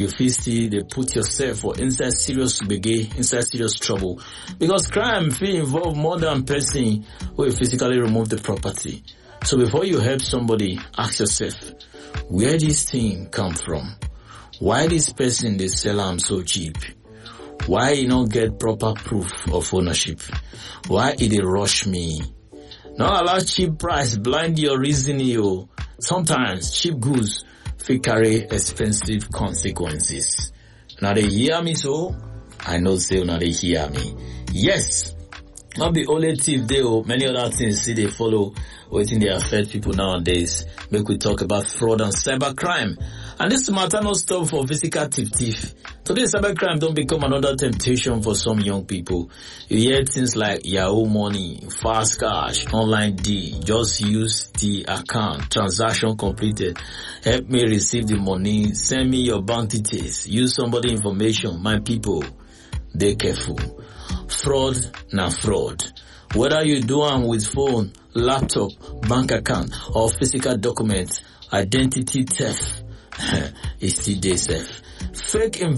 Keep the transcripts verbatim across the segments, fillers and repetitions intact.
you feel see they put yourself for inside serious gbege, inside serious trouble. Because crime feel involve more than person who physically remove the property. So before you help somebody, ask yourself, where this thing come from? Why this person they sell am so cheap? Why you don't get proper proof of ownership? Why it they rush me? Not allow cheap price blind your reasoning, yo. Sometimes cheap goods will carry expensive consequences. Now they hear me so? I know say now they hear me. Yes. Not the only thief they oh, many other things see they follow waiting they affect people nowadays. Make we talk about fraud and cybercrime. And this matter no stop for physical thief thief. Today cybercrime don't become another temptation for some young people. You hear things like Yahoo money, fast cash, online D, just use the account, transaction completed, help me receive the money, send me your bank details, use somebody information. My people, they careful. Fraud na fraud. Whether you do them with phone, laptop, bank account, or physical documents, identity theft is still there safe. Fake inv-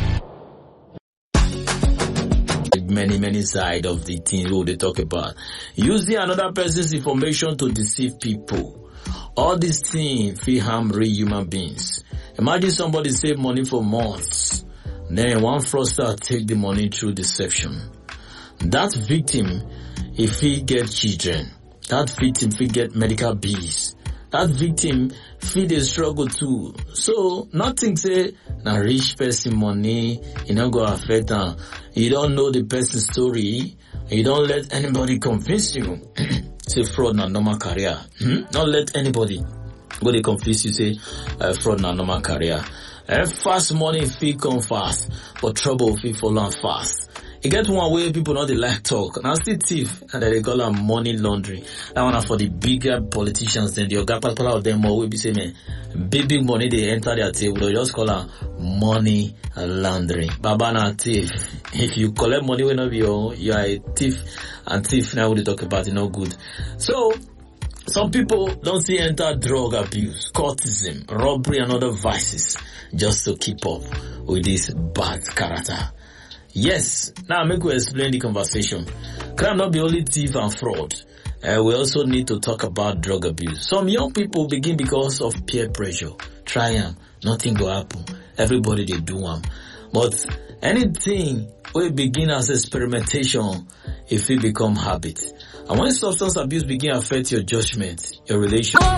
many many side of the thing who they talk about. Using another person's information to deceive people. All these things feel harm real human beings. Imagine somebody save money for months. Then one fraudster take the money through deception. That victim, if he get children, that victim if he get medical bills, that victim feel they struggle too. So nothing say na rich person money, you not go affect them. You don't know the person's story. You don't let anybody convince you. Say fraud na normal career. Hmm? Don't let anybody go they convince you say uh, fraud na normal career. Uh, fast money feel come fast, but trouble feel follow fast. You get one way people not they like talk. Now still thief, and they call them money laundering. That one for the bigger politicians. Then the other part of them will be saying, man, big big money they enter their table. They just call them money laundering. Baba na thief. If you collect money when you are you are a thief, and thief now we talk about it no good. So some people don't see enter drug abuse, cultism, robbery, and other vices just to keep up with this bad character. Yes, now make we explain the conversation. Crime not be only thief and fraud. Uh, we also need to talk about drug abuse. Some young people begin because of peer pressure. Try them, nothing go happen. Everybody they do them. But anything will begin as experimentation if it become habit. And when substance abuse begin affect your judgment, your relationship.